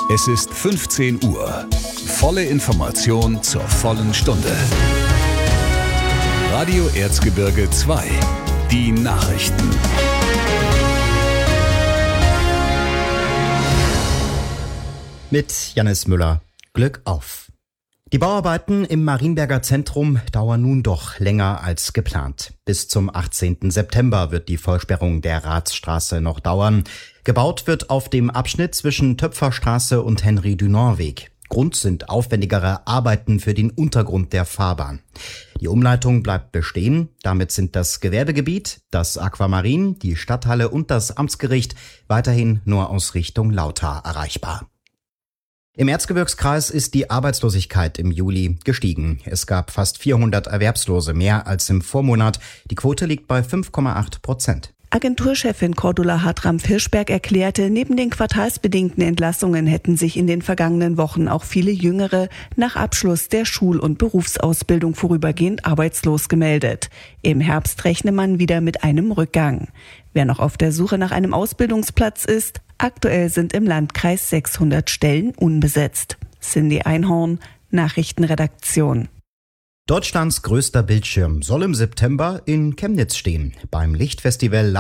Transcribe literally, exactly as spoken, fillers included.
Es ist fünfzehn Uhr. Volle Information zur vollen Stunde. Radio Erzgebirge zwei. Die Nachrichten. Mit Jannis Müller. Glück auf. Die Bauarbeiten im Marienberger Zentrum dauern nun doch länger als geplant. Bis zum achtzehnten September wird die Vollsperrung der Ratsstraße noch dauern. Gebaut wird auf dem Abschnitt zwischen Töpferstraße und Henry-Dunant-Weg. Grund sind aufwendigere Arbeiten für den Untergrund der Fahrbahn. Die Umleitung bleibt bestehen. Damit sind das Gewerbegebiet, das Aquamarin, die Stadthalle und das Amtsgericht weiterhin nur aus Richtung Lauter erreichbar. Im Erzgebirgskreis ist die Arbeitslosigkeit im Juli gestiegen. Es gab fast vierhundert Erwerbslose, mehr als im Vormonat. Die Quote liegt bei fünf Komma acht Prozent. Agenturchefin Cordula Hartram-Hirschberg erklärte, neben den quartalsbedingten Entlassungen hätten sich in den vergangenen Wochen auch viele Jüngere nach Abschluss der Schul- und Berufsausbildung vorübergehend arbeitslos gemeldet. Im Herbst rechne man wieder mit einem Rückgang. Wer noch auf der Suche nach einem Ausbildungsplatz ist, aktuell sind im Landkreis sechshundert Stellen unbesetzt. Cindy Einhorn, Nachrichtenredaktion. Deutschlands größter Bildschirm soll im September in Chemnitz stehen. Beim Lichtfestival